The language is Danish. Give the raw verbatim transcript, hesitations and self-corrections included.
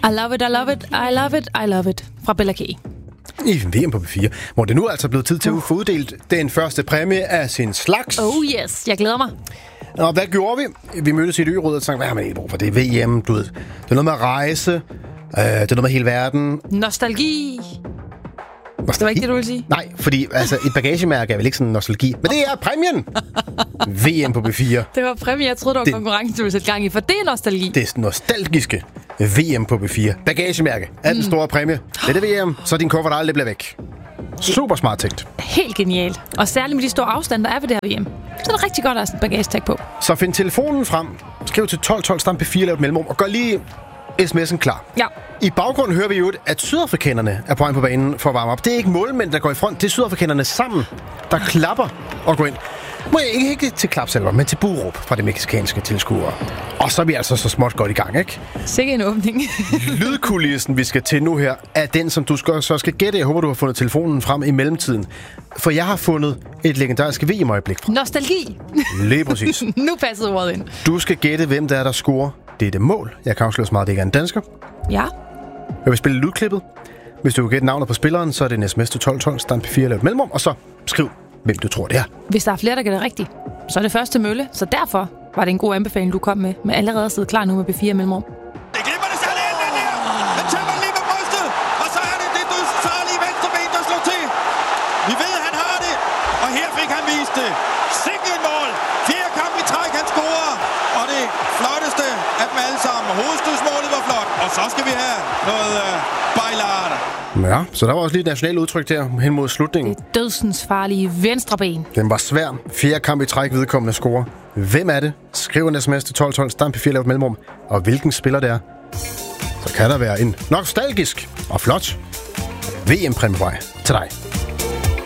I love it, I love it, I love it, I love it. Fra Bella K. I V M på B fire, hvor det nu er altså blevet tid til at få uddelt den første præmie af sin slags. Oh yes, jeg glæder mig. Og hvad gjorde vi? Vi mødtes i et ø-råd og tænkte, hvad har man ikke brug for? Det er V M, du ved. Det er noget med at rejse. Øh, det er noget med hele verden. Nostalgi. Nostalgi? Det var ikke det, du ville sige? Nej, fordi altså, et bagagemærke er vel ikke sådan nostalgi. Men det er præmien! V M på B fire. Det var præmie. Jeg troede, det var det, konkurrencen, du ville sætte gang i, for det er nostalgi. Det er nostalgiske V M på B fire. Bagagemærke er den store præmie. Det er det V M, så din kuffert aldrig bliver væk. Super smart tænkt. Helt genialt. Og særligt med de store afstande, der er ved det her V M. Så er det rigtig godt at have sådan en bagagetag på. Så find telefonen frem, skriv til tolv tolv, stamp B fire, lav et mellemrum, og gør lige sms'en klar. Ja. I baggrunden hører vi jo, at sydafrikanerne er på vej på banen for at varme op. Det er ikke målmænd, der går i front. Det er sydafrikanerne sammen, der klapper og går ind. Må jeg ikke, ikke til klapsalver, men til buråb fra de mexicanske tilskuere. Og så er vi altså så småt godt i gang, ikke? Sikke en åbning. Lydkulissen, vi skal til nu her, er den, som du skal, så skal gætte. Jeg håber, du har fundet telefonen frem i mellemtiden. For jeg har fundet et legendarisk V M-øjeblik fra. Nostalgi. Lige præcis. Nu passede ordet ind. Du skal gætte, hvem der er, der scorer dette mål. Jeg kan afsløre så meget, at det ikke er en dansker. Ja. Jeg vil spille lydklippet. Hvis du kan gætte navnet på spilleren, så er det en sms til tolv tolv, stamp B fire, lav et mellemrum, og så skriv, hvem du tror, det er. Hvis der er flere, der gætter rigtigt, så er det første mølle. Så derfor var det en god anbefaling, du kom med. Med allerede at sidde klar nu med B fire mellemrum. Det glipper det særligt ind, den der! Den tømmer lige med brystet, og så er det det dødsfarlige venstre ben, der slår til. Vi ved, at han har det, og her fik han vist det. Sikke et mål! Fjerde kamp i træk, han scorer, og det flotteste af dem alle sammen. Hovedstødsmålet var flot, og så skal vi have noget uh, bejlard. Ja, så der var også lige et nationalt udtryk der hen mod slutningen. Det dødsens farlige venstre ben. Den var svær. Fjerde kamp i træk, vedkommende scorer. Hvem er det? Skriv en sms til tolv tolv, stamp B fire, lav et mellemrum. Og hvilken spiller det er? Så kan der være en nostalgisk og flot V M-præmie til dig.